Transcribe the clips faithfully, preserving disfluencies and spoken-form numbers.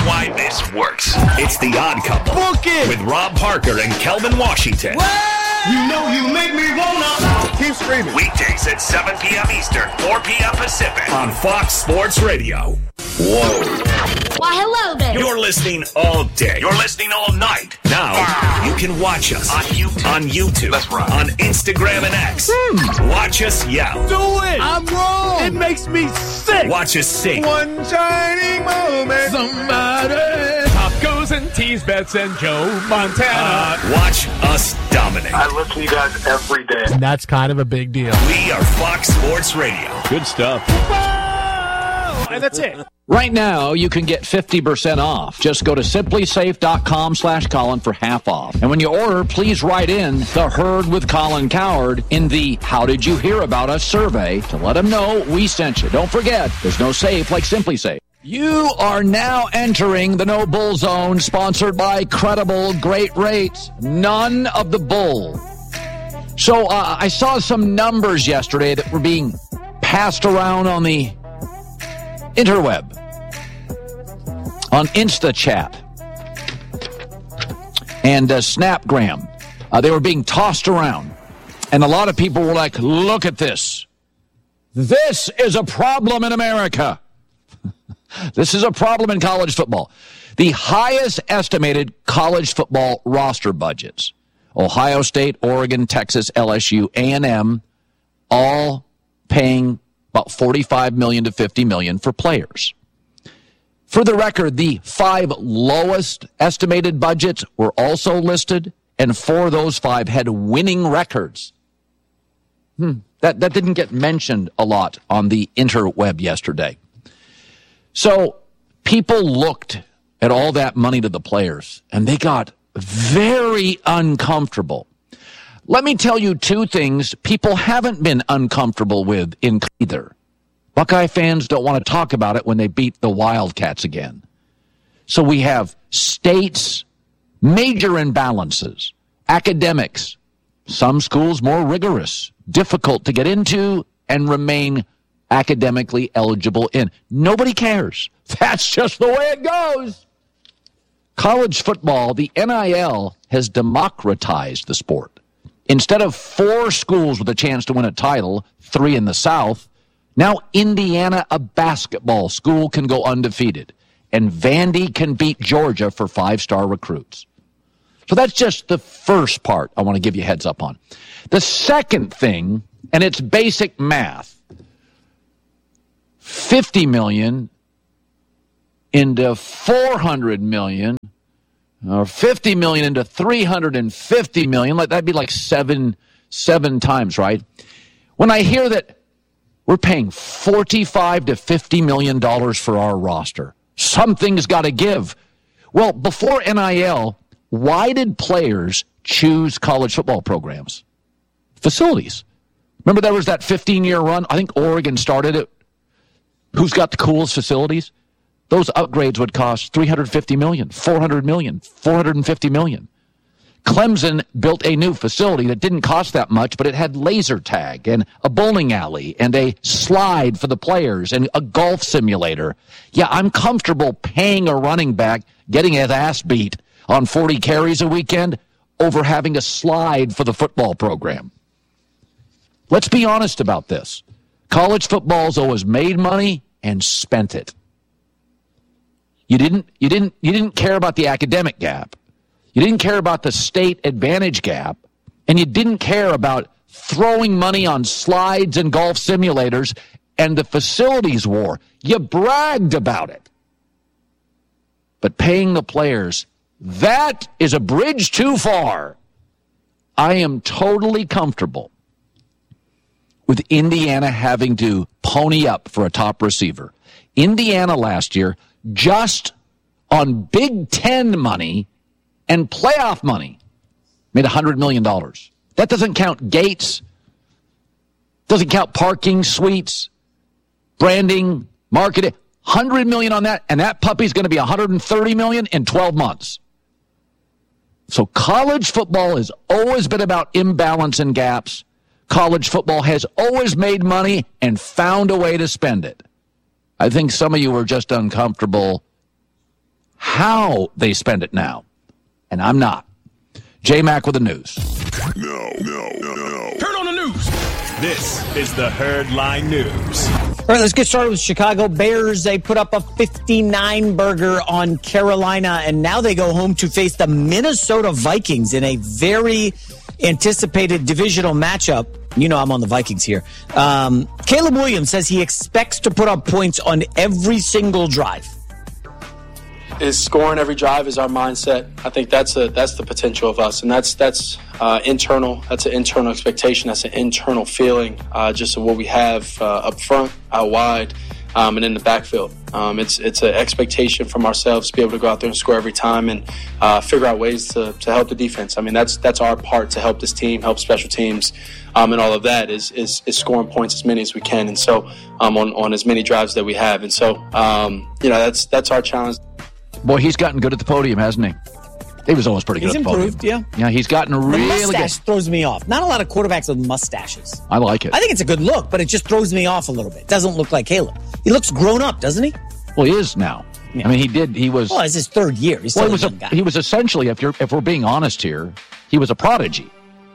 why this works. It's The Odd Couple. Book it! With Rob Parker and Kelvin Washington. What? You know you make me wanna... Keep screaming. Weekdays at seven p.m. Eastern, four p.m. Pacific. On Fox Sports Radio. Whoa. Why, hello there. You're listening all day. You're listening all night. Now, you can watch us on YouTube. On YouTube. That's right. On Instagram and X. Hmm. Watch us yell. Do it. I'm wrong. It makes me sick. Watch us sing. One shining moment. Somebody. Tacos and tease bets and Joe Montana. Uh, watch us dominate. I listen to you guys every day. And that's kind of a big deal. We are Fox Sports Radio. Good stuff. And that's it. Right now, you can get fifty percent off. Just go to simplysafe.com slash Colin for half off. And when you order, please write in the Herd with Colin Cowherd in the How Did You Hear About Us survey to let them know we sent you. Don't forget, there's no safe like Simply Safe. You are now entering the No Bull Zone, sponsored by Credible Great Rates. None of the bull. So uh, I saw some numbers yesterday that were being passed around on the interweb, on InstaChat, and uh, Snapgram. Uh, they were being tossed around. And a lot of people were like, look at this. This is a problem in America. This is a problem in college football. The highest estimated college football roster budgets, Ohio State, Oregon, Texas, L S U, A and M, all paying about forty-five million dollars to fifty million dollars for players. For the record, the five lowest estimated budgets were also listed, and four of those five had winning records. Hmm. That, that didn't get mentioned a lot on the interweb yesterday. So people looked at all that money to the players, and they got very uncomfortable. Let me tell you two things people haven't been uncomfortable with in either. Buckeye fans don't want to talk about it when they beat the Wildcats again. So we have states, major imbalances, academics, some schools more rigorous, difficult to get into and remain academically eligible in. Nobody cares. That's just the way it goes. College football, the N I L, has democratized the sport. Instead of four schools with a chance to win a title, three in the South, now Indiana, a basketball school, can go undefeated. And Vandy can beat Georgia for five-star recruits. So that's just the first part I want to give you a heads up on. The second thing, and it's basic math, fifty million dollars into four hundred million dollars, or fifty million dollars into three hundred fifty million dollars, like that'd be like seven, seven times, right? When I hear that we're paying forty-five to fifty million dollars for our roster, something's got to give. Well, before N I L, why did players choose college football programs? Facilities. Remember there was that fifteen-year run? I think Oregon started it. Who's got the coolest facilities? Those upgrades would cost three hundred fifty million dollars, four hundred million dollars, four hundred fifty million dollars. Clemson built a new facility that didn't cost that much, but it had laser tag and a bowling alley and a slide for the players and a golf simulator. Yeah, I'm comfortable paying a running back, getting his ass beat on forty carries a weekend over having a slide for the football program. Let's be honest about this. College football's always made money and spent it. You didn't, you didn't, you didn't care about the academic gap. You didn't care about the state advantage gap, and you didn't care about throwing money on slides and golf simulators and the facilities war. You bragged about it. But paying the players, that is a bridge too far. I am totally comfortable with Indiana having to pony up for a top receiver. Indiana last year, just on Big Ten money and playoff money, made one hundred million dollars. That doesn't count gates, doesn't count parking, suites, branding, marketing. one hundred million dollars on that, and that puppy's going to be one hundred thirty million dollars in twelve months. So college football has always been about imbalance and gaps. College football has always made money and found a way to spend it. I think some of you are just uncomfortable how they spend it now. And I'm not. J-Mac with the news. No, no, no, no. Turn on the news. This is the Herd Line News. All right, let's get started with Chicago Bears. They put up a fifty-nine burger on Carolina, and now they go home to face the Minnesota Vikings in a very anticipated divisional matchup. You know I'm on the Vikings here. Um, Caleb Williams says he expects to put up points on every single drive. Is scoring every drive is our mindset. I think that's a that's the potential of us, and that's that's uh, internal. That's an internal expectation. That's an internal feeling, uh, just of what we have uh, up front, out wide, um, and in the backfield. Um, it's it's an expectation from ourselves to be able to go out there and score every time, and uh, figure out ways to, to help the defense. I mean, that's that's our part to help this team, help special teams, um, and all of that is, is is scoring points as many as we can, and so um, on on as many drives that we have, and so um, you know that's that's our challenge. Boy, he's gotten good at the podium, hasn't he? He was always pretty good he's at the podium. He's improved, yeah. Yeah, he's gotten the really mustache good. Throws me off. Not a lot of quarterbacks with mustaches. I like it. I think it's a good look, but it just throws me off a little bit. Doesn't look like Caleb. He looks grown up, doesn't he? Well, he is now. Yeah. I mean, he did. He was. Well, it's his third year. He's still well, he a was young a, guy. He was essentially, if you're if we're being honest here, he was a prodigy.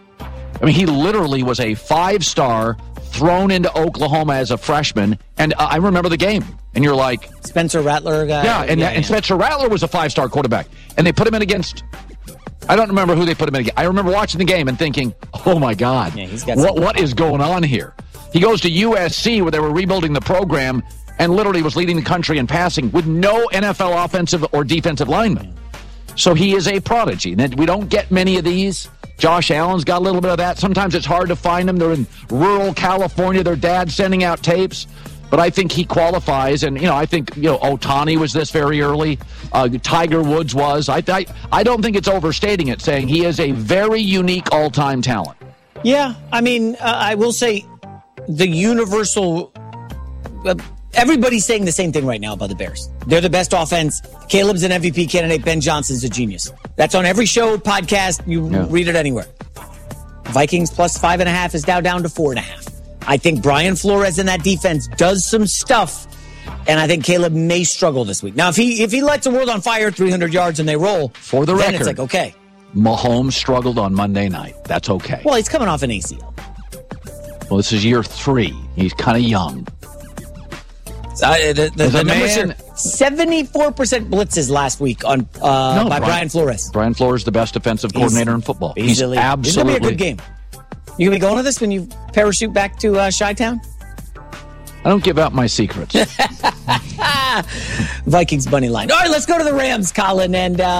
I mean, he literally was a five-star thrown into Oklahoma as a freshman, and uh, I remember the game. And you're like, Spencer Rattler guy. Yeah, and, yeah, and yeah. Spencer Rattler was a five-star quarterback, and they put him in against. I don't remember who they put him in against. I remember watching the game and thinking, "Oh my God, yeah, he's got what what is going on here?" He goes to U S C where they were rebuilding the program, and literally was leading the country in passing with no N F L offensive or defensive linemen. So he is a prodigy. And we don't get many of these. Josh Allen's got a little bit of that. Sometimes it's hard to find them. They're in rural California. Their dad's sending out tapes. But I think he qualifies, and, you know, I think, you know, Ohtani was this very early. Uh, Tiger Woods was. I, I I don't think it's overstating it, saying he is a very unique all-time talent. Yeah, I mean, uh, I will say the universal... Uh, everybody's saying the same thing right now about the Bears. They're the best offense. Caleb's an M V P candidate. Ben Johnson's a genius. That's on every show, podcast. You yeah. read it anywhere. Vikings plus five and a half is now down to four and a half. I think Brian Flores in that defense does some stuff, and I think Caleb may struggle this week. Now, if he if he lights the world on fire, three hundred yards, and they roll, for the then record, it's like, okay. Mahomes struggled on Monday night. That's okay. Well, he's coming off an A C L. Well, this is year three. He's kind of young. Uh, the the, the numbers here, seventy-four percent blitzes last week on uh, no, by Brian, Brian Flores. Brian Flores is the best defensive coordinator he's, in football. He's, he's absolutely. It's going to be a good game. You going to be going to this when you parachute back to uh, Chi-Town? I don't give out my secrets. Vikings money line. All right, let's go to the Rams, Colin, and... Uh,